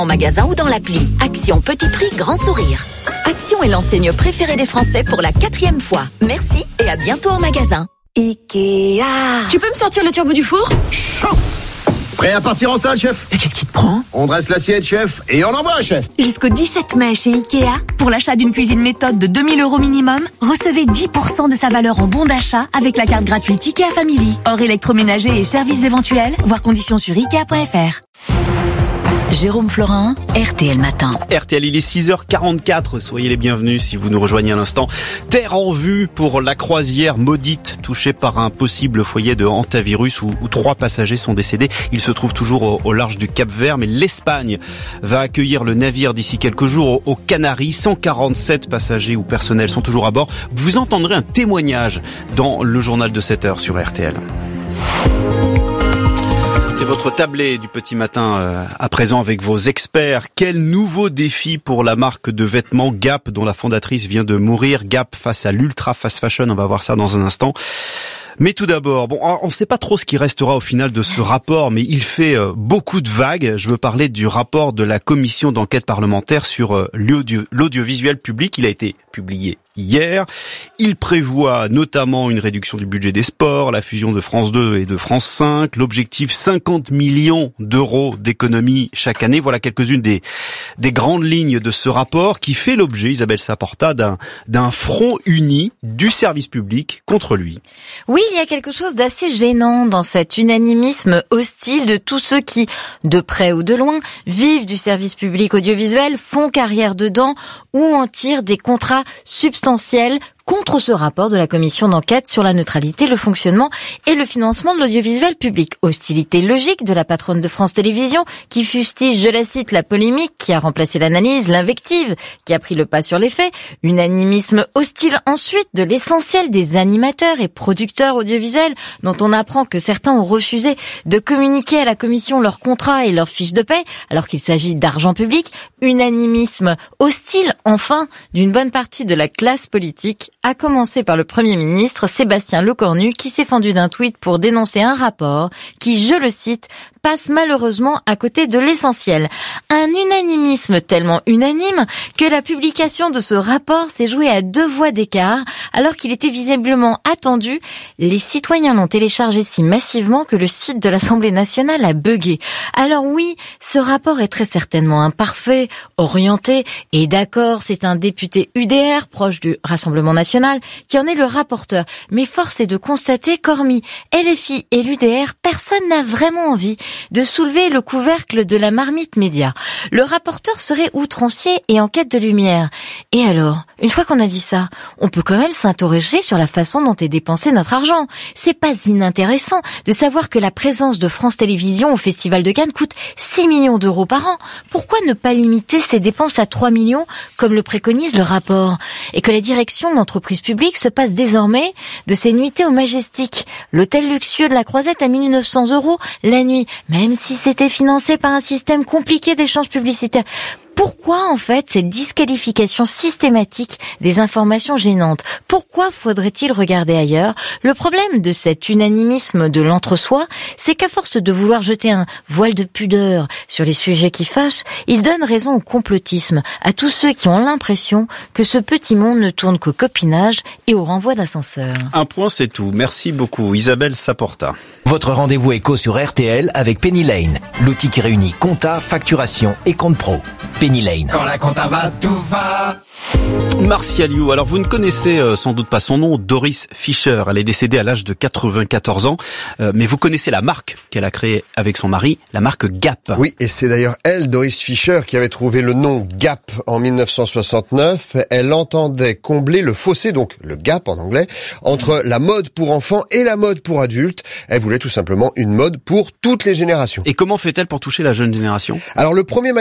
En magasin ou dans l'appli. Action petit prix, grand sourire. Action est l'enseigne préférée des Français pour la 4e fois. Merci et à bientôt en magasin. Ikea. Tu peux me sortir le turbo du four ? Chaud. Prêt à partir en salle, chef ? Mais qu'est-ce qui te prend ? On dresse l'assiette, chef, et on envoie, chef. Jusqu'au 17 mai chez Ikea, pour l'achat d'une cuisine méthode de 2 000 € minimum, recevez 10% de sa valeur en bon d'achat avec la carte gratuite Ikea Family. Hors électroménager et services éventuels, voir conditions sur Ikea.fr. Jérôme Florin, RTL Matin. RTL, il est 6h44. Soyez les bienvenus si vous nous rejoignez à l'instant. Terre en vue pour la croisière maudite touchée par un possible foyer de hantavirus où 3 passagers sont décédés. Il se trouve toujours au large du Cap-Vert, mais l'Espagne va accueillir le navire d'ici quelques jours aux Canaries. 147 passagers ou personnels sont toujours à bord. Vous entendrez un témoignage dans le journal de 7h sur RTL. C'est votre tablé du petit matin à présent avec vos experts. Quel nouveau défi pour la marque de vêtements Gap dont la fondatrice vient de mourir. Gap face à l'ultra fast fashion, on va voir ça dans un instant. Mais tout d'abord, on ne sait pas trop ce qui restera au final de ce rapport, mais il fait beaucoup de vagues. Je veux parler du rapport de la commission d'enquête parlementaire sur l'audiovisuel public. Il a été publié hier. Il prévoit notamment une réduction du budget des sports, la fusion de France 2 et de France 5, l'objectif 50 millions d'euros d'économie chaque année. Voilà quelques-unes des grandes lignes de ce rapport qui fait l'objet, Isabelle Saporta, d'un front uni du service public contre lui. Oui, il y a quelque chose d'assez gênant dans cet unanimisme hostile de tous ceux qui, de près ou de loin, vivent du service public audiovisuel, font carrière dedans ou en tirent des contrats substantiels contre ce rapport de la commission d'enquête sur la neutralité, le fonctionnement et le financement de l'audiovisuel public. Hostilité logique de la patronne de France Télévisions qui fustige, je la cite, la polémique qui a remplacé l'analyse, l'invective qui a pris le pas sur les faits. Unanimisme hostile ensuite de l'essentiel des animateurs et producteurs audiovisuels dont on apprend que certains ont refusé de communiquer à la commission leurs contrats et leurs fiches de paie alors qu'il s'agit d'argent public. Unanimisme hostile enfin d'une bonne partie de la classe politique, à commencer par le Premier ministre Sébastien Lecornu qui s'est fendu d'un tweet pour dénoncer un rapport qui, je le cite, passe malheureusement à côté de l'essentiel. Un unanimisme tellement unanime que la publication de ce rapport s'est jouée à 2 voix d'écart alors qu'il était visiblement attendu. Les citoyens l'ont téléchargé si massivement que le site de l'Assemblée nationale a bugué. Alors oui, ce rapport est très certainement imparfait, orienté et d'accord, c'est un député UDR proche du Rassemblement national qui en est le rapporteur. Mais force est de constater qu'hormis LFI et l'UDR, personne n'a vraiment envie de soulever le couvercle de la marmite média. Le rapporteur serait outrancier et en quête de lumière. Et alors, une fois qu'on a dit ça, on peut quand même s'interroger sur la façon dont est dépensé notre argent. C'est pas inintéressant de savoir que la présence de France Télévisions au Festival de Cannes coûte 6 millions d'euros par an. Pourquoi ne pas limiter ces dépenses à 3 millions comme le préconise le rapport ? Et que la direction de l'entreprise publique se passe désormais de ses nuitées au Majestic, l'hôtel luxueux de la Croisette à 1 900 € la nuit, même si c'était financé par un système compliqué d'échange publicitaire. Pourquoi, en fait, cette disqualification systématique des informations gênantes ? Pourquoi faudrait-il regarder ailleurs ? Le problème de cet unanimisme de l'entre-soi, c'est qu'à force de vouloir jeter un voile de pudeur sur les sujets qui fâchent, il donne raison au complotisme, à tous ceux qui ont l'impression que ce petit monde ne tourne qu'au copinage et au renvoi d'ascenseur. Un point, c'est tout. Merci beaucoup, Isabelle Saporta. Votre rendez-vous éco sur RTL avec Penny Lane, l'outil qui réunit compta, facturation et compte pro. Penny Lane. Quand la compta va, tout va. Martial You, alors vous ne connaissez sans doute pas son nom, Doris Fischer. Elle est décédée à l'âge de 94 ans, mais vous connaissez la marque qu'elle a créée avec son mari, la marque Gap. Oui, et c'est d'ailleurs elle, Doris Fischer, qui avait trouvé le nom Gap en 1969. Elle entendait combler le fossé, donc le gap en anglais, entre la mode pour enfants et la mode pour adultes. Elle voulait tout simplement une mode pour toutes les générations. Et comment fait-elle pour toucher la jeune génération ? Alors le premier